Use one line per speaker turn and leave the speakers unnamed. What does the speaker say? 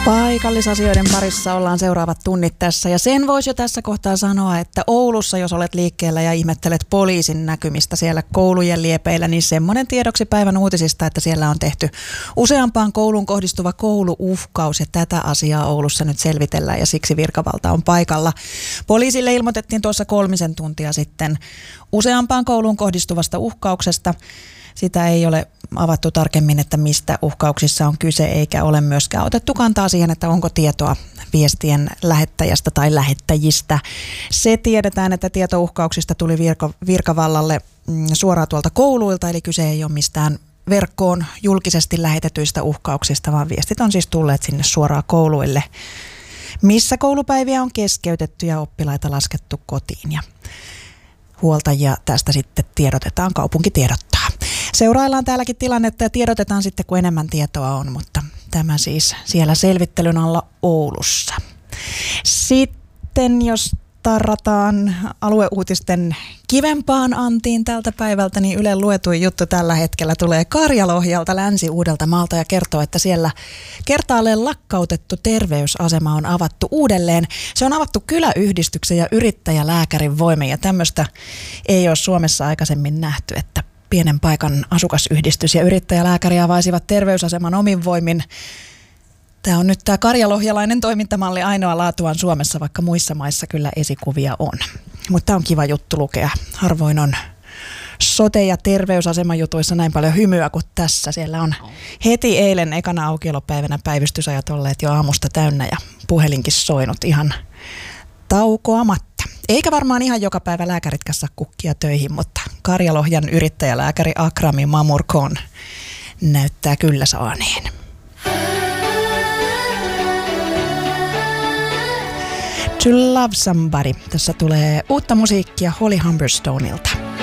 Paikallisasioiden parissa ollaan seuraavat tunnit tässä ja sen voisi jo tässä kohtaa sanoa, että Oulussa, jos olet liikkeellä ja ihmettelet poliisin näkymistä siellä koulujen liepeillä, niin semmoinen tiedoksi päivän uutisista, että siellä on tehty useampaan kouluun kohdistuva kouluuhkaus ja tätä asiaa Oulussa nyt selvitellään ja siksi virkavalta on paikalla. Poliisille ilmoitettiin tuossa 3 tuntia sitten useampaan kouluun kohdistuvasta uhkauksesta. Sitä ei ole avattu tarkemmin, että mistä uhkauksissa on kyse, eikä ole myöskään otettu kantaa siihen, että onko tietoa viestien lähettäjästä tai lähettäjistä. Se tiedetään, että tieto uhkauksista tuli virkavallalle suoraan tuolta kouluilta, eli kyse ei ole mistään verkkoon julkisesti lähetetyistä uhkauksista, vaan viestit on siis tulleet sinne suoraan kouluille, missä koulupäiviä on keskeytetty ja oppilaita laskettu kotiin. Ja huoltajia tästä sitten tiedotetaan, kaupunki tiedottaa. Seuraillaan täälläkin tilannetta ja tiedotetaan sitten, kun enemmän tietoa on, mutta tämä siis siellä selvittelyn alla Oulussa. Sitten jos tarrataan alueuutisten kivempaan antiin tältä päivältä, niin Ylen luetuin juttu tällä hetkellä tulee Karjalohjalta Länsi-Uudeltamaalta ja kertoo, että siellä kertaalleen lakkautettu terveysasema on avattu uudelleen. Se on avattu kyläyhdistyksen ja yrittäjälääkärin voimin ja tämmöistä ei ole Suomessa aikaisemmin nähty, että pienen paikan asukasyhdistys ja yrittäjälääkäri avaisivat terveysaseman omin voimin. Tämä on nyt tämä karjalohjalainen toimintamalli ainoa laatuaan Suomessa, vaikka muissa maissa kyllä esikuvia on. Mutta tämä on kiva juttu lukea. Harvoin on sote- ja terveysasemajutuissa näin paljon hymyä kuin tässä. Siellä on heti eilen ekana aukiolopäivänä päivystysajat olleet jo aamusta täynnä ja puhelinkin soinut ihan taukoamatta. Eikä varmaan ihan joka päivä lääkäritkään saa kukkia töihin, mutta Karjalohjan yrittäjälääkäri Akrami Mamurkon näyttää kyllä saaneen. To Love Somebody. Tässä tulee uutta musiikkia Holly Humberstoneilta.